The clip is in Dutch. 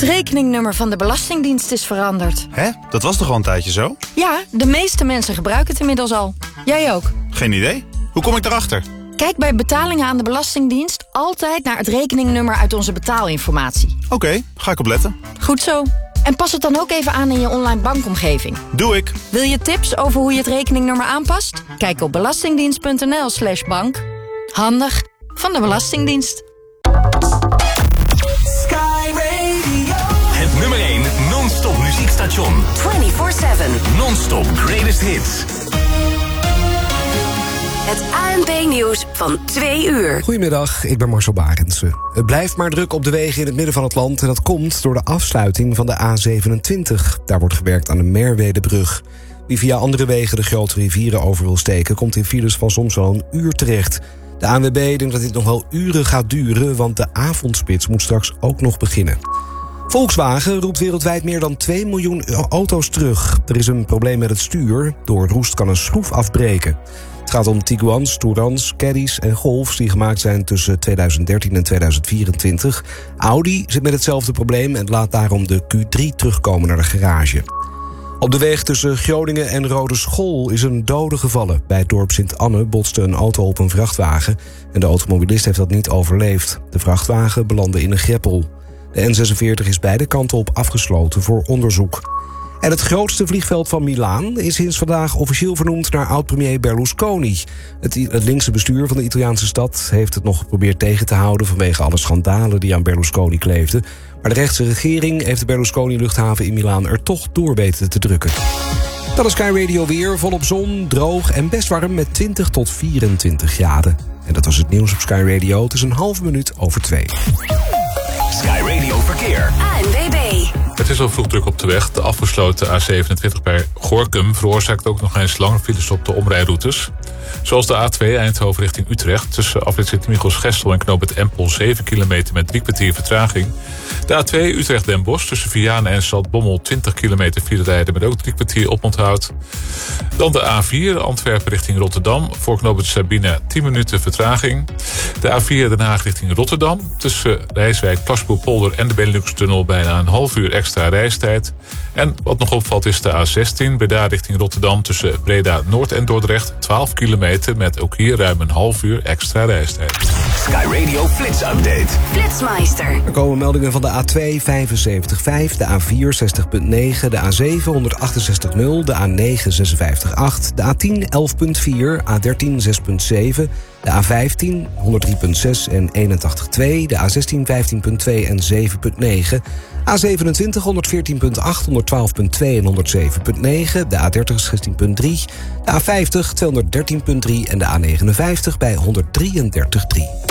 Het rekeningnummer van de Belastingdienst is veranderd. Hè? Dat was toch al een tijdje zo? Ja, de meeste mensen gebruiken het inmiddels al. Jij ook. Geen idee. Hoe kom ik daarachter? Kijk bij betalingen aan de Belastingdienst altijd naar het rekeningnummer uit onze betaalinformatie. Oké, ga ik opletten. Goed zo. En pas het dan ook even aan in je online bankomgeving. Doe ik. Wil je tips over hoe je het rekeningnummer aanpast? Kijk op belastingdienst.nl/bank. Handig van de Belastingdienst. Sky Radio. Het nummer 1 non-stop muziekstation. 24/7. Non-stop greatest hits. Het ANP-nieuws van 2 uur. Goedemiddag, ik ben Marcel Barendse. Het blijft maar druk op de wegen in het midden van het land en dat komt door de afsluiting van de A27. Daar wordt gewerkt aan de Merwedebrug. Wie via andere wegen de grote rivieren over wil steken, komt in files van soms wel een uur terecht. De ANWB denkt dat dit nog wel uren gaat duren, want de avondspits moet straks ook nog beginnen. Volkswagen roept wereldwijd meer dan 2 miljoen auto's terug. Er is een probleem met het stuur. Door roest kan een schroef afbreken. Het gaat om Tiguans, Tourans, Caddies en Golfs die gemaakt zijn tussen 2013 en 2024. Audi zit met hetzelfde probleem en laat daarom de Q3 terugkomen naar de garage. Op de weg tussen Groningen en Roodeschool is een dode gevallen. Bij het dorp Sint-Anne botste een auto op een vrachtwagen en de automobilist heeft dat niet overleefd. De vrachtwagen belandde in een greppel. De N46 is beide kanten op afgesloten voor onderzoek. En het grootste vliegveld van Milaan is sinds vandaag officieel vernoemd naar oud-premier Berlusconi. Het linkse bestuur van de Italiaanse stad heeft het nog geprobeerd tegen te houden vanwege alle schandalen die aan Berlusconi kleefden. Maar de rechtse regering heeft de Berlusconi-luchthaven in Milaan er toch door weten te drukken. Dat is Sky Radio weer, volop zon, droog en best warm met 20 tot 24 graden. En dat was het nieuws op Sky Radio. Het is een halve minuut over 2. Sky Radio Verkeer. ANWB. Het is al vroeg druk op de weg. De afgesloten A27 bij Gorinchem veroorzaakt ook nog eens lange files op de omrijroutes. Zoals de A2 Eindhoven richting Utrecht. Tussen afrit Sint-Michels-Gestel en knoop het Empel 7 kilometer met 3 kwartier vertraging. De A2 Utrecht-Den Bosch tussen Vianen en Zaltbommel 20 kilometer file rijden met ook 3 kwartier oponthoud. Dan de A4 Antwerpen richting Rotterdam. Voor knoop het Sabine 10 minuten vertraging. De A4 Den Haag richting Rotterdam. Tussen Rijswijk, Plasbourg-Polder en de Benelux-tunnel bijna een half uur extra reistijd. En wat nog opvalt is de A16 Breda richting Rotterdam tussen Breda Noord en Dordrecht 12 kilometer met ook hier ruim een half uur extra reistijd. Sky Radio Flits Update. Flitsmeister. Er komen meldingen van de A2 75.5, de A4 60.9, de A7 168.0, de A9 56.8, de A10 11.4, A13 6.7, de A15 103.6 en 81.2, de A16 15.2 en 7.9, A27 114.8, 112.2 en 107.9, de A30 16.3, de A50 213.3 en de A59 bij 133.3.